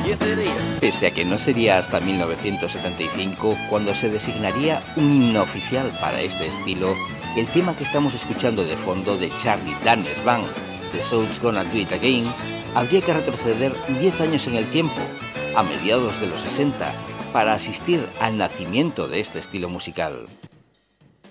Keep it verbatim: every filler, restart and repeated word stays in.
Pese a que no sería hasta mil novecientos setenta y cinco cuando se designaría un himno oficial para este estilo, el tema que estamos escuchando de fondo de Charlie Daniels Band, The Soul's Gonna Do It Again, habría que retroceder diez años en el tiempo, a mediados de los sesenta, para asistir al nacimiento de este estilo musical.